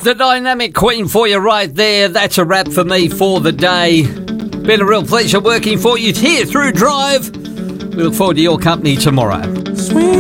the Dynamic Queen for you right there. That's a wrap for me for the day. Been a real pleasure working for you here through Drive. We look forward to your company tomorrow.